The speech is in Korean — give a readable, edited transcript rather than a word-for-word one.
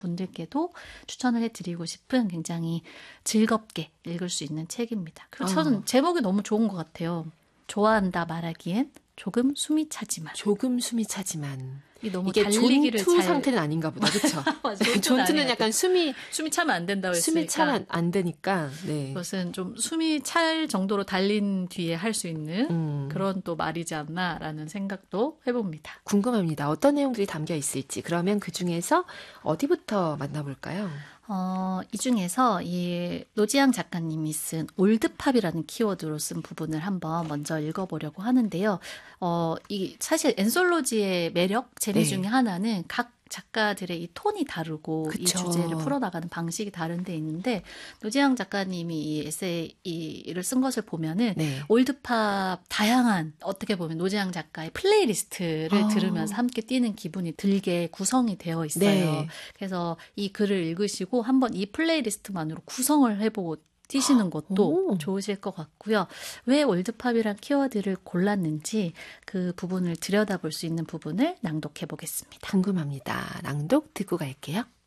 분들께도 추천을 해드리고 싶은 굉장히 즐겁게 읽을 수 있는 책입니다. 그리고 저는 제목이 너무 좋은 것 같아요. 좋아한다 말하기엔 조금 숨이 차지만. 조금 숨이 차지만. 이게 존투 상태는 아닌가 보다. 그렇죠? 존투는 약간 숨이 차면 안 된다고 했으니까. 숨이 차면 안 되니까. 네. 그것은 좀 숨이 찰 정도로 달린 뒤에 할 수 있는 그런 또 말이지 않나라는 생각도 해봅니다. 궁금합니다. 어떤 내용들이 담겨 있을지. 그러면 그중에서 어디부터 만나볼까요? 이 중에서 이 노지향 작가님이 쓴 올드팝이라는 키워드로 쓴 부분을 한번 먼저 읽어보려고 하는데요. 이 사실 엔솔로지의 매력, 재미 중에 하나는 각 작가들의 이 톤이 다르고 그쵸. 이 주제를 풀어나가는 방식이 다른 데 있는데 노지향 작가님이 이 에세이를 쓴 것을 보면은 올드팝 다양한 어떻게 보면 노지향 작가의 플레이리스트를 들으면서 함께 뛰는 기분이 들게 구성이 되어 있어요. 네. 그래서 이 글을 읽으시고 한번 이 플레이리스트만으로 구성을 해보고 뛰시는 것도 좋으실 것 같고요. 왜 올드팝이란 키워드를 골랐는지 그 부분을 들여다볼 수 있는 부분을 낭독해 보겠습니다. 궁금합니다. 낭독 듣고 갈게요.